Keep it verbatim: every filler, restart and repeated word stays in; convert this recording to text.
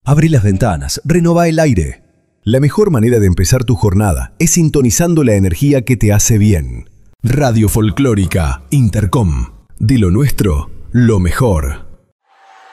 Abrí las ventanas, renová el aire. La mejor manera de empezar tu jornada es sintonizando la energía que te hace bien. Radio Folclórica Intercom. De lo nuestro, lo mejor.